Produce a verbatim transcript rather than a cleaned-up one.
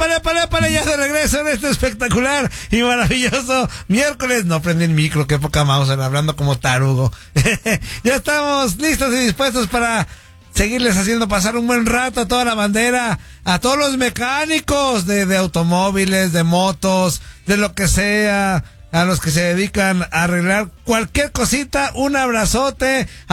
épale, épale, épale, ya de regreso en este espectacular y maravilloso miércoles. No prendí el micro, qué poca Mauser, hablando como tarugo. Ya estamos listos y dispuestos para seguirles haciendo pasar un buen rato a toda la bandera, a todos los mecánicos de, de automóviles, de motos, de lo que sea, a los que se dedican a arreglar cualquier cosita. Un abrazote